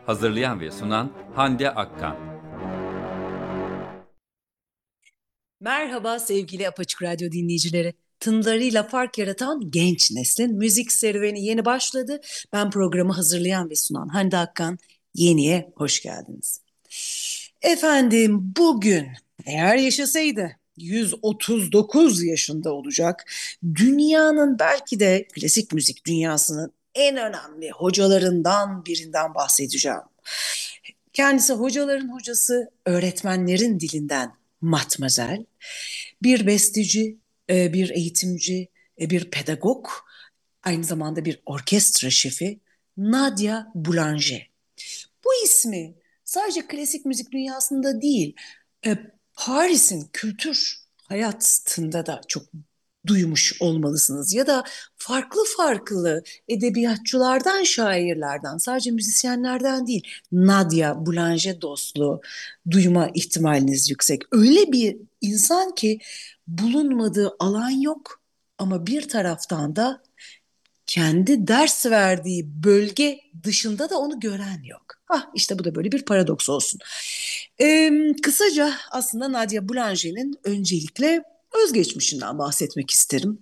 Hazırlayan ve sunan Hande Akkan. Merhaba sevgili Apaçık Radyo dinleyicileri. Tınılarıyla fark yaratan genç neslin müzik serüveni yeni başladı. Ben programı hazırlayan ve sunan Hande Akkan. Yeniye hoş geldiniz. Efendim bugün eğer yaşasaydı 139 yaşında olacak. Dünyanın belki de klasik müzik dünyasının en önemli hocalarından birinden bahsedeceğim. Kendisi hocaların hocası, öğretmenlerin dilinden matmazel, bir besteci, bir eğitimci, bir pedagog, aynı zamanda bir orkestra şefi Nadia Boulanger. Bu ismi sadece klasik müzik dünyasında değil, Paris'in kültür hayatında da çok duymuş olmalısınız. Ya da farklı farklı edebiyatçılardan, şairlerden, sadece müzisyenlerden değil, Nadia Boulanger dostluğu duyma ihtimaliniz yüksek. Öyle bir insan ki bulunmadığı alan yok ama bir taraftan da kendi ders verdiği bölge dışında da onu gören yok. Ah işte bu da böyle bir paradoks olsun. Kısaca aslında Nadia Boulanger'in öncelikle özgeçmişinden bahsetmek isterim.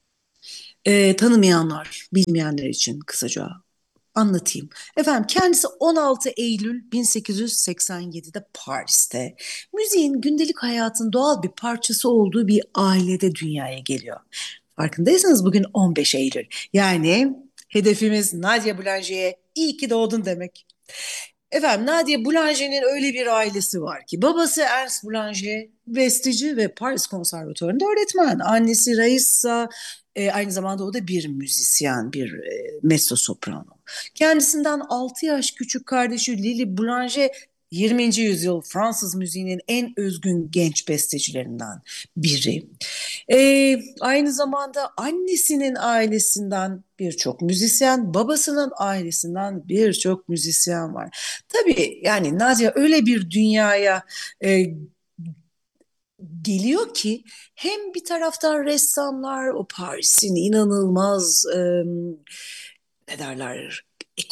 Tanımayanlar, bilmeyenler için kısaca anlatayım. Efendim kendisi 16 Eylül 1887'de Paris'te müziğin gündelik hayatın doğal bir parçası olduğu bir ailede dünyaya geliyor. Farkındaysanız bugün 15 Eylül. Yani hedefimiz Nadia Boulanger'e iyi ki doğdun demek. Efendim Nadia Boulanger'in öyle bir ailesi var ki babası Ernst Boulanger besteci ve Paris Konservatuvarı'nda öğretmen. Annesi Raissa aynı zamanda o da bir müzisyen, bir mezzo soprano. Kendisinden 6 yaş küçük kardeşi Lili Boulanger 20. yüzyıl Fransız müziğinin en özgün genç bestecilerinden biri. Aynı zamanda annesinin ailesinden birçok müzisyen, babasının ailesinden birçok müzisyen var. Tabii yani Nadia öyle bir dünyaya e, geliyor ki hem bir taraftan ressamlar o Paris'in inanılmaz ne derler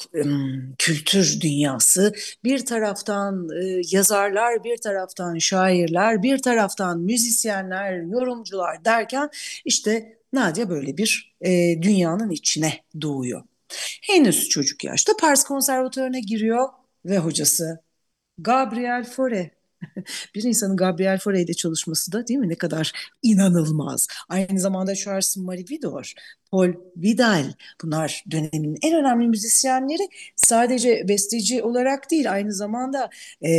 kültür dünyası, bir taraftan yazarlar, bir taraftan şairler, bir taraftan müzisyenler, yorumcular derken işte Nadia böyle bir dünyanın içine doğuyor. Henüz çocuk yaşta Paris Konservatuvarı'na giriyor ve hocası Gabriel Fauré. Bir insanın Gabriel Fauré ile çalışması da değil mi ne kadar inanılmaz. Aynı zamanda Charles Marie Widor, Paul Vidal, bunlar dönemin en önemli müzisyenleri. Sadece besteci olarak değil aynı zamanda e,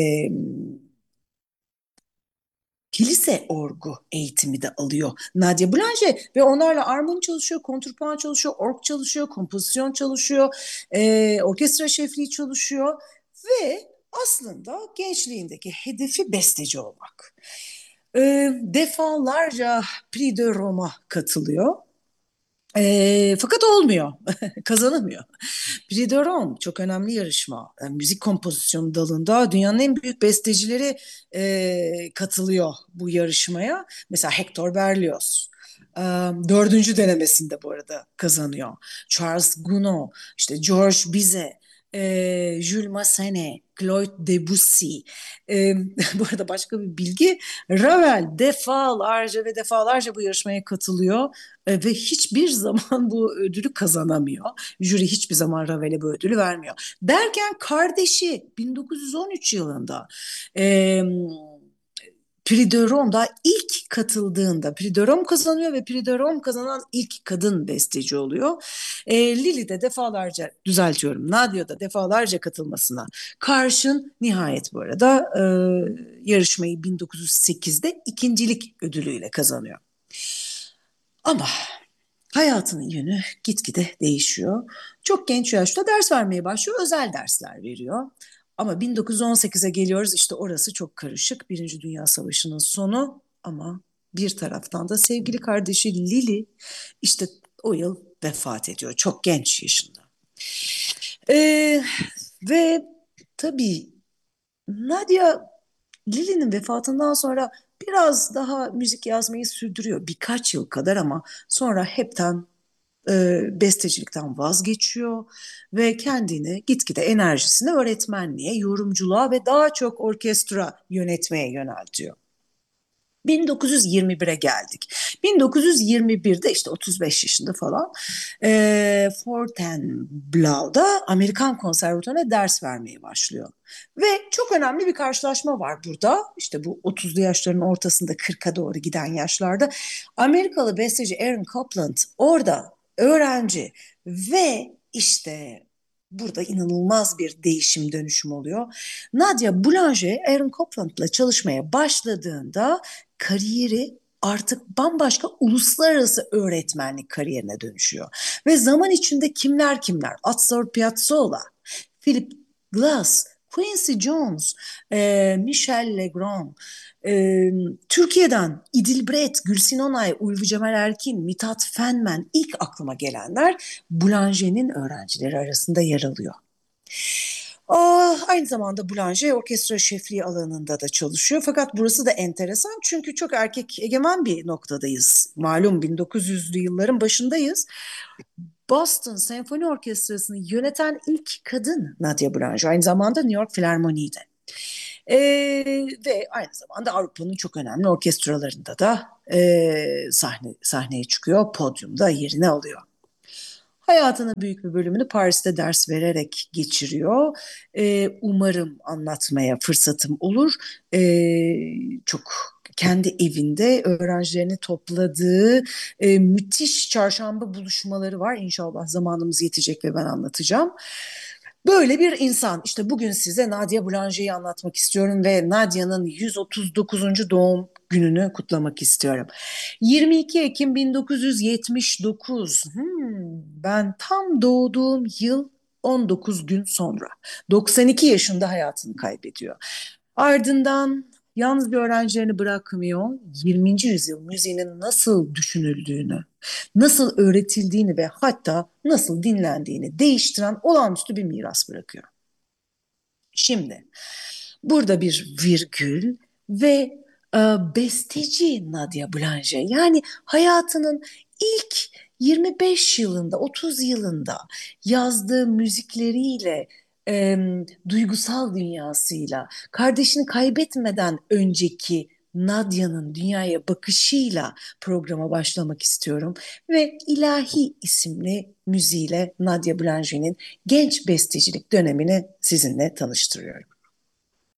kilise orgu eğitimi de alıyor Nadia Boulanger ve onlarla armoni çalışıyor, kontrpuan çalışıyor, org çalışıyor, kompozisyon çalışıyor, orkestra şefliği çalışıyor ve aslında gençliğindeki hedefi besteci olmak. Defalarca Prix de Rome'a katılıyor. Fakat olmuyor, kazanamıyor. Prix de Rome çok önemli yarışma. Yani müzik kompozisyonu dalında dünyanın en büyük bestecileri katılıyor bu yarışmaya. Mesela Hector Berlioz. Dördüncü denemesinde bu arada kazanıyor. Charles Gounod, işte George Bizet, Jules Massenet, Claude Debussy. E, Bu arada başka bir bilgi, Ravel defalarca ve defalarca bu yarışmaya katılıyor ve hiçbir zaman bu ödülü kazanamıyor. Jüri hiçbir zaman Ravel'e bu ödülü vermiyor. Derken kardeşi 1913 yılında e, Prix de Rome'da ilk katıldığında Prix de Rome kazanıyor ve Prix de Rome kazanan ilk kadın besteci oluyor. Lili de defalarca, düzeltiyorum, Nadia da defalarca katılmasına karşın nihayet bu arada yarışmayı 1908'de ikincilik ödülüyle kazanıyor. Ama hayatının yönü gitgide değişiyor. Çok genç yaşta ders vermeye başlıyor, özel dersler veriyor. Ama 1918'e geliyoruz, işte orası çok karışık. Birinci Dünya Savaşı'nın sonu ama bir taraftan da sevgili kardeşi Lili işte o yıl vefat ediyor. Çok genç yaşında. Ee, Ve tabii Nadia Lili'nin vefatından sonra biraz daha müzik yazmayı sürdürüyor. Birkaç yıl kadar ama sonra hepten bestecilikten vazgeçiyor ve kendini gitgide enerjisini öğretmenliğe, yorumculuğa ve daha çok orkestra yönetmeye yöneltiyor. 1921'e geldik. 1921'de işte 35 yaşında falan Fontainebleau'da Amerikan Konservatuvarı'na ders vermeye başlıyor. Ve çok önemli bir karşılaşma var burada. İşte bu 30'lu yaşların ortasında 40'a doğru giden yaşlarda. Amerikalı besteci Aaron Copland orada öğrenci ve işte burada inanılmaz bir değişim dönüşüm oluyor. Nadia Boulanger Aaron Copland'la çalışmaya başladığında kariyeri artık bambaşka uluslararası öğretmenlik kariyerine dönüşüyor. Ve zaman içinde kimler kimler? Astor Piazzolla, Philip Glass, Quincy Jones, Michel Legrand, Türkiye'den İdilbret, Gülsin Onay, Ulvi Cemal Erkin, Mithat Fenmen ilk aklıma gelenler Boulanger'in öğrencileri arasında yer alıyor. Aynı zamanda Boulanger orkestra şefliği alanında da çalışıyor. Fakat burası da enteresan çünkü çok erkek egemen bir noktadayız. Malum 1900'lü yılların başındayız. Boston Senfoni Orkestrası'nı yöneten ilk kadın Nadia Boulanger. Aynı zamanda New York Filarmoni'de. Ve aynı zamanda Avrupa'nın çok önemli orkestralarında da sahneye çıkıyor, podyumda yerini alıyor. Hayatının büyük bir bölümünü Paris'te ders vererek geçiriyor. Umarım anlatmaya fırsatım olur. Çok kendi evinde öğrencilerini topladığı müthiş çarşamba buluşmaları var. İnşallah zamanımız yetecek ve ben anlatacağım. Böyle bir insan. İşte bugün size Nadia Boulanger'i anlatmak istiyorum ve Nadia'nın 139. doğum gününü kutlamak istiyorum. 22 Ekim 1979. Ben tam doğduğum yıl 19 gün sonra. 92 yaşında hayatını kaybediyor. Ardından yalnız bir öğrencilerini bırakmıyor. 20. yüzyıl müziğinin nasıl düşünüldüğünü, nasıl öğretildiğini ve hatta nasıl dinlendiğini değiştiren olağanüstü bir miras bırakıyor. Şimdi burada bir virgül ve besteci Nadia Boulanger yani hayatının ilk 25 yılında 30 yılında yazdığı müzikleriyle duygusal dünyasıyla kardeşini kaybetmeden önceki Nadia'nın dünyaya bakışıyla programa başlamak istiyorum ve İlahi isimli müziğiyle Nadia Boulanger'in genç bestecilik dönemini sizinle tanıştırıyorum.